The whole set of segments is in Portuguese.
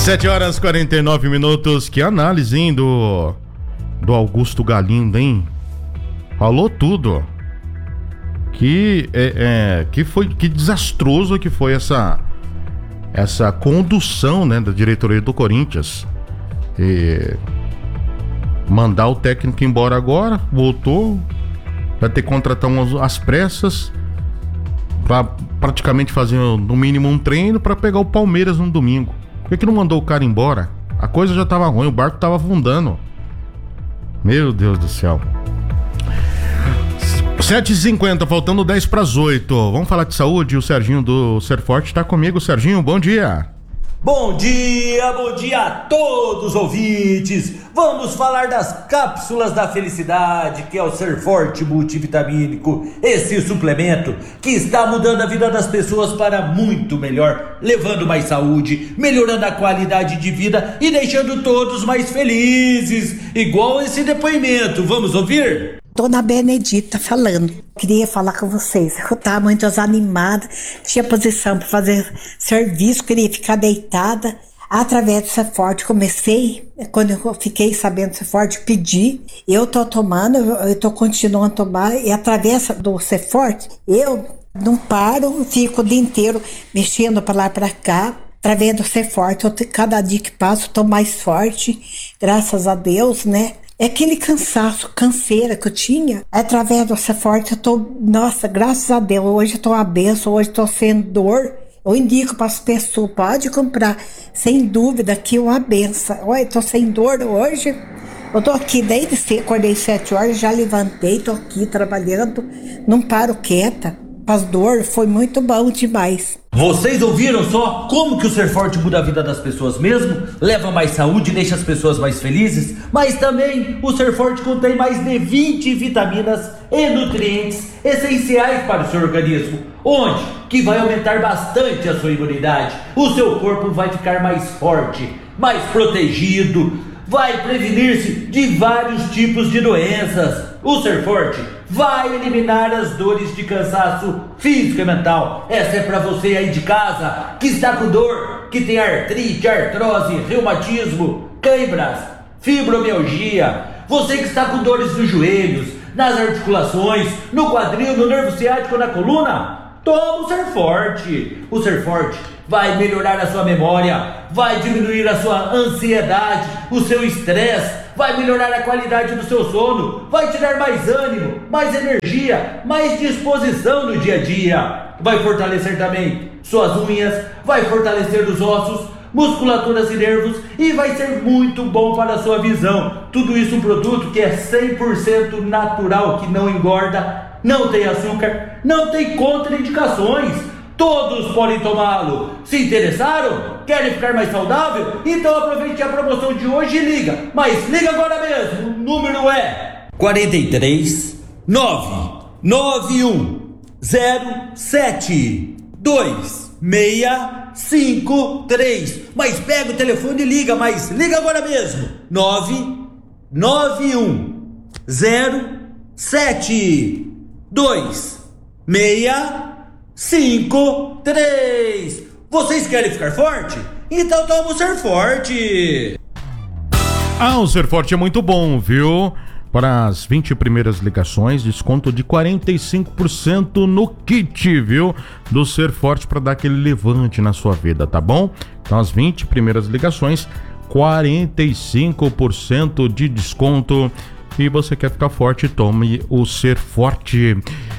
7h49. Que análise, hein, do Augusto Galindo, hein? Falou tudo. Que desastroso que foi essa condução, né, da diretoria do Corinthians. Mandar o técnico embora agora, voltou, vai ter que contratar às pressas para praticamente fazer no mínimo um treino para pegar o Palmeiras no domingo. Por que não mandou o cara embora? A coisa já tava ruim, o barco tava afundando. Meu Deus do céu. 7h50, faltando 7:50. Vamos falar de saúde. O Serginho do Ser Forte tá comigo. Serginho, bom dia. Bom dia a todos os ouvintes. Vamos falar das cápsulas da felicidade, que é o Ser Forte multivitamínico. Esse suplemento que está mudando a vida das pessoas para muito melhor, levando mais saúde, melhorando a qualidade de vida e deixando todos mais felizes. Igual esse depoimento. Vamos ouvir? Dona Benedita falando. Queria falar com vocês. Eu estava muito desanimada, tinha posição para fazer serviço, queria ficar deitada. Através do Ser Forte comecei, quando eu fiquei sabendo do Ser Forte, pedi. Eu tô tomando, eu tô continuando a tomar, e através do Ser Forte, eu não paro, fico o dia inteiro mexendo para lá e para cá. Através do Ser Forte, cada dia que passa, eu tô mais forte, graças a Deus, né? É aquele canseira que eu tinha, através do Ser Forte, eu tô, nossa, graças a Deus, hoje eu tô uma benção, hoje eu tô sem dor. Eu indico para as pessoas, pode comprar, sem dúvida, que é uma benção. Olha, eu tô sem dor hoje, eu tô aqui desde cedo, acordei 7 horas, já levantei, tô aqui trabalhando, não paro quieta. As dores foi muito bom demais. Vocês ouviram só como que o Ser Forte muda a vida das pessoas mesmo? Leva mais saúde e deixa as pessoas mais felizes? Mas também o Ser Forte contém mais de 20 vitaminas e nutrientes essenciais para o seu organismo, onde que vai aumentar bastante a sua imunidade. O seu corpo vai ficar mais forte, mais protegido, vai prevenir-se de vários tipos de doenças. O Ser Forte vai eliminar as dores de cansaço físico e mental. Essa é para você aí de casa que está com dor, que tem artrite, artrose, reumatismo, câimbras, fibromialgia. Você que está com dores nos joelhos, nas articulações, no quadril, no nervo ciático, na coluna. Toma o Ser Forte. O Ser Forte vai melhorar a sua memória, vai diminuir a sua ansiedade, o seu estresse, vai melhorar a qualidade do seu sono, vai te dar mais ânimo, mais energia, mais disposição no dia a dia. Vai fortalecer também suas unhas, vai fortalecer os ossos, musculaturas e nervos e vai ser muito bom para a sua visão. Tudo isso um produto que é 100% natural, que não engorda, não tem açúcar, não tem contraindicações. Todos podem tomá-lo. Se interessaram? Querem ficar mais saudável? Então aproveite a promoção de hoje e liga. Mas liga agora mesmo. O número é 43 991 07 2653. Mas pega o telefone e liga. Mas liga agora mesmo. 991 07 2653. 3. Vocês querem ficar forte? Então toma o Ser Forte. O Ser Forte é muito bom, viu? Para as 20 primeiras ligações, desconto de 45% no kit, viu? Do Ser Forte, para dar aquele levante na sua vida, tá bom? Então as 20 primeiras ligações, 45% de desconto. E você quer ficar forte, tome o Ser Forte.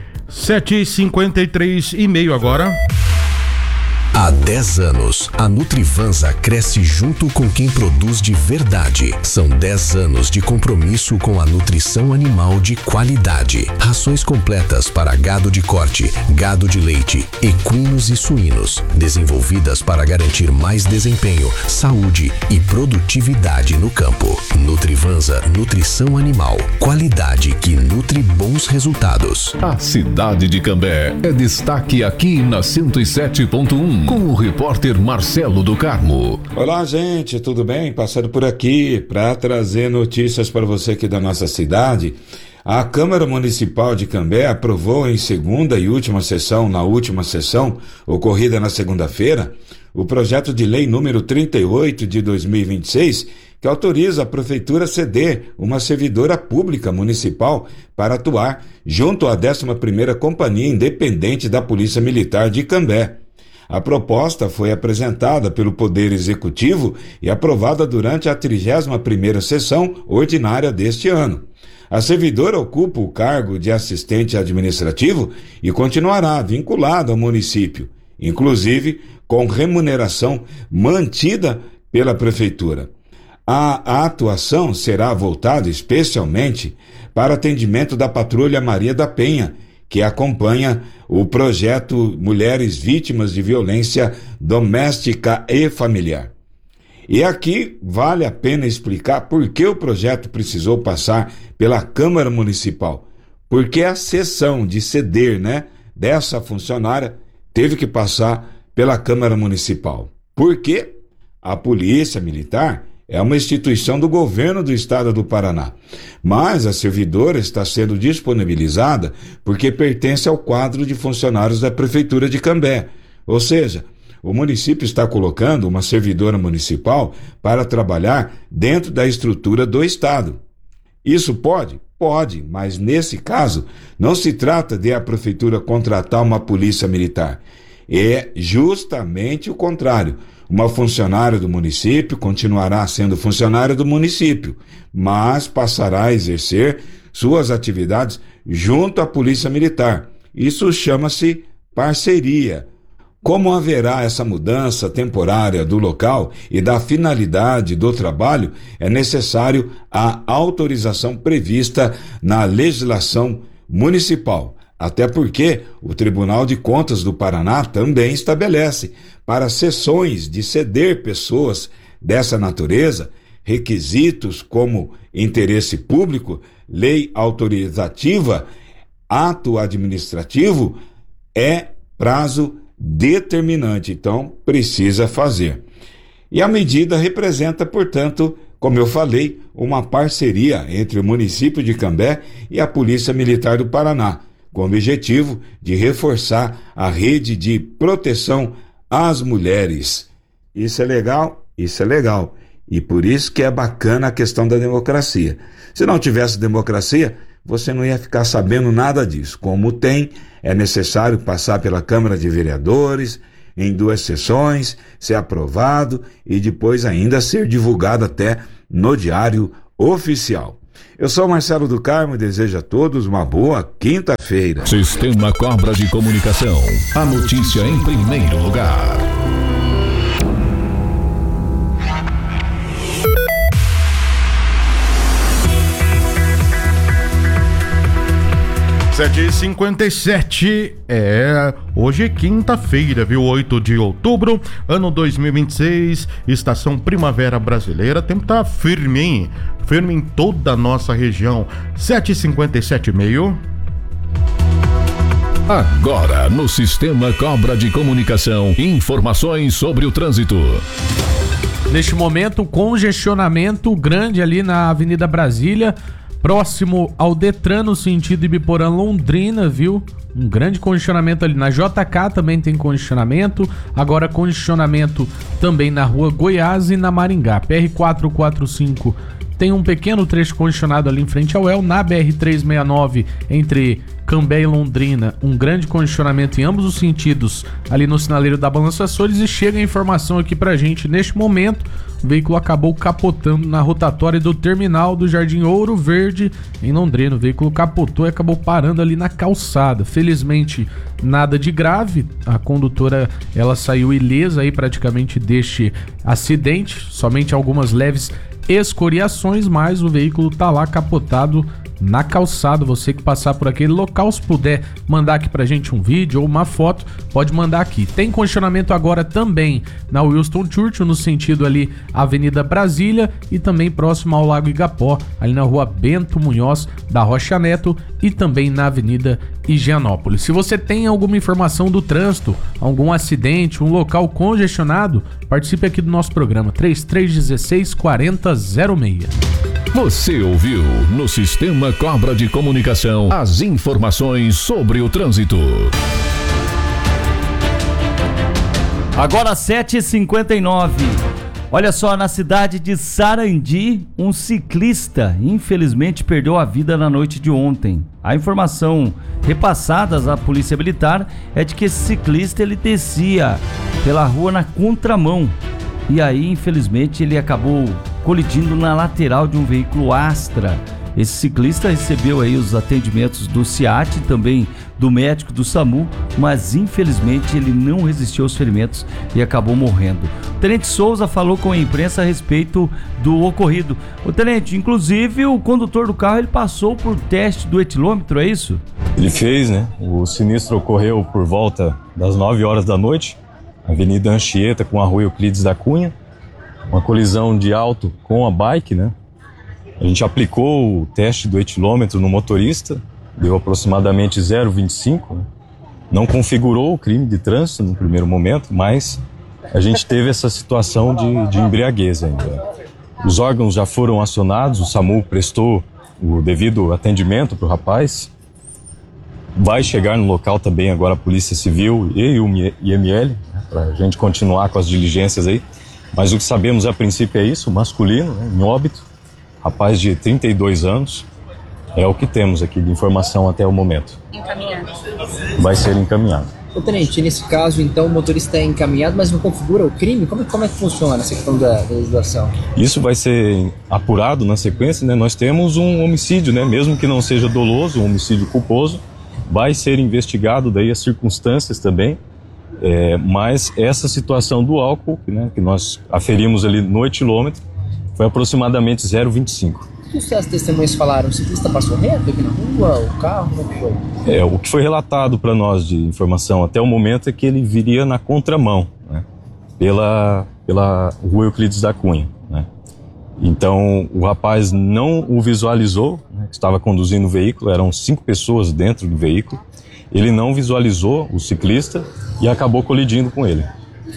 7h53 e meio agora. Há 10 anos, a Nutrivansa cresce junto com quem produz de verdade. São 10 anos de compromisso com a nutrição animal de qualidade. Rações completas para gado de corte, gado de leite, equinos e suínos. Desenvolvidas para garantir mais desempenho, saúde e produtividade no campo. Nutrivansa Nutrição Animal. Qualidade que nutre bons resultados. A cidade de Cambé é destaque aqui na 107.1. Com o repórter Marcelo do Carmo. Olá, gente, tudo bem? Passando por aqui para trazer notícias para você aqui da nossa cidade. A Câmara Municipal de Cambé aprovou na última sessão, ocorrida na segunda-feira, o projeto de lei número 38 de 2026, que autoriza a Prefeitura a ceder uma servidora pública municipal para atuar junto à 11ª Companhia Independente da Polícia Militar de Cambé. A proposta foi apresentada pelo Poder Executivo e aprovada durante a 31ª sessão ordinária deste ano. A servidora ocupa o cargo de assistente administrativo e continuará vinculada ao município, inclusive com remuneração mantida pela Prefeitura. A atuação será voltada especialmente para atendimento da Patrulha Maria da Penha, que acompanha o projeto Mulheres Vítimas de Violência Doméstica e Familiar. E aqui vale a pena explicar por que o projeto precisou passar pela Câmara Municipal. Porque a cessão de ceder, dessa funcionária teve que passar pela Câmara Municipal. Porque a Polícia Militar é uma instituição do governo do estado do Paraná. Mas a servidora está sendo disponibilizada porque pertence ao quadro de funcionários da Prefeitura de Cambé. Ou seja, o município está colocando uma servidora municipal para trabalhar dentro da estrutura do estado. Isso pode? Pode, mas nesse caso não se trata de a Prefeitura contratar uma polícia militar. É justamente o contrário. Uma funcionária do município continuará sendo funcionária do município, mas passará a exercer suas atividades junto à Polícia Militar. Isso chama-se parceria. Como haverá essa mudança temporária do local e da finalidade do trabalho, é necessário a autorização prevista na legislação municipal. Até porque o Tribunal de Contas do Paraná também estabelece para cessões de ceder pessoas dessa natureza requisitos como interesse público, lei autorizativa, ato administrativo, é prazo determinante, então precisa fazer. E a medida representa, portanto, como eu falei, uma parceria entre o município de Cambé e a Polícia Militar do Paraná, com o objetivo de reforçar a rede de proteção às mulheres. Isso é legal? Isso é legal. E por isso que é bacana a questão da democracia. Se não tivesse democracia, você não ia ficar sabendo nada disso. Como tem, é necessário passar pela Câmara de Vereadores, em 2 sessões, ser aprovado e depois ainda ser divulgado até no Diário Oficial. Eu sou Marcelo do Carmo e desejo a todos uma boa quinta-feira. Sistema Cobra de Comunicação. A notícia em primeiro lugar. (7h57) hoje é quinta-feira, viu? 8 de outubro, ano 2026, estação Primavera Brasileira. O tempo tá firme, hein? Firme em toda a nossa região. 7h57,5. Agora, no Sistema Cobra de Comunicação, informações sobre o trânsito. Neste momento, congestionamento grande ali na Avenida Brasília, próximo ao Detran, no sentido Ibiporã, Londrina, viu? Um grande congestionamento ali na JK, também tem congestionamento. Agora congestionamento também na Rua Goiás e na Maringá. PR-445 tem um pequeno trecho congestionado ali em frente ao El. Na BR-369, entre Cambé e Londrina, um grande congestionamento em ambos os sentidos ali no sinaleiro da Balança Açores. E chega a informação aqui pra gente neste momento: o veículo acabou capotando na rotatória do terminal do Jardim Ouro Verde em Londrina. O veículo capotou e acabou parando ali na calçada. Felizmente nada de grave, a condutora ela saiu ilesa aí praticamente deste acidente, somente algumas leves escoriações, mas o veículo tá lá capotado na calçada. Você que passar por aquele local, se puder mandar aqui pra gente um vídeo ou uma foto, pode mandar aqui. Tem congestionamento agora também na Winston Churchill, no sentido ali Avenida Brasília, e também próximo ao Lago Igapó, ali na Rua Bento Munhoz da Rocha Neto, e também na Avenida Higienópolis. Se você tem alguma informação do trânsito, algum acidente, um local congestionado, participe aqui do nosso programa 3316-4006. Você ouviu no Sistema Cobra de Comunicação as informações sobre o trânsito. Agora 7h59. Olha só, na cidade de Sarandi, um ciclista infelizmente perdeu a vida na noite de ontem. A informação repassada à polícia militar é de que esse ciclista ele descia pela rua na contramão. E aí, infelizmente, ele acabou colidindo na lateral de um veículo Astra. Esse ciclista recebeu aí os atendimentos do SEAT e também do médico do SAMU, mas infelizmente ele não resistiu aos ferimentos e acabou morrendo. O Tenente Souza falou com a imprensa a respeito do ocorrido. O Tenente, inclusive o condutor do carro, ele passou por teste do etilômetro, é isso? Ele fez, né? O sinistro ocorreu por volta das 9 horas da noite, Avenida Anchieta com a Rua Euclides da Cunha, uma colisão de auto com a bike, né? A gente aplicou o teste do etilômetro no motorista, deu aproximadamente 0,25, né? Não configurou o crime de trânsito no primeiro momento, mas a gente teve essa situação de embriaguez ainda. Os órgãos já foram acionados, o SAMU prestou o devido atendimento para o rapaz. Vai chegar no local também agora a Polícia Civil e o IML, né, para a gente continuar com as diligências aí. Mas o que sabemos a princípio é isso, masculino, né, em óbito. Rapaz de 32 anos, é o que temos aqui de informação até o momento. Encaminhado. Vai ser encaminhado. Ô, Tenente, nesse caso, então, o motorista é encaminhado, mas não configura o crime? Como é que funciona essa questão da legislação? Isso vai ser apurado na sequência, né? Nós temos um homicídio, né? Mesmo que não seja doloso, um homicídio culposo, vai ser investigado daí as circunstâncias também, mas essa situação do álcool, né, que nós aferimos ali no etilômetro, foi aproximadamente 0,25. O que os testemunhas falaram? O ciclista passou reto aqui na rua, o carro, como é que foi? O que foi relatado para nós de informação até o momento é que ele viria na contramão, né, pela Rua Euclides da Cunha, né. Então o rapaz não o visualizou, né, estava conduzindo o veículo, eram 5 pessoas dentro do veículo, ele não visualizou o ciclista e acabou colidindo com ele.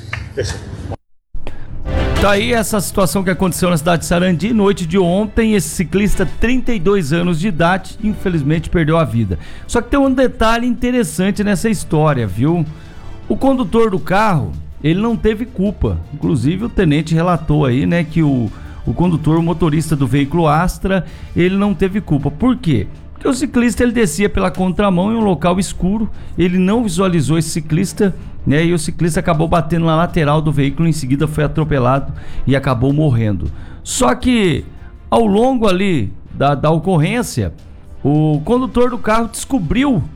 Tá aí essa situação que aconteceu na cidade de Sarandi, noite de ontem. Esse ciclista, 32 anos de idade, infelizmente perdeu a vida. Só que tem um detalhe interessante nessa história, viu? O condutor do carro, ele não teve culpa. Inclusive o tenente relatou aí, né, que o condutor, o motorista do veículo Astra, ele não teve culpa. Por quê? Porque o ciclista ele descia pela contramão em um local escuro, ele não visualizou esse ciclista, né? E o ciclista acabou batendo na lateral do veículo, em seguida foi atropelado e acabou morrendo. Só que ao longo ali da ocorrência, o condutor do carro descobriu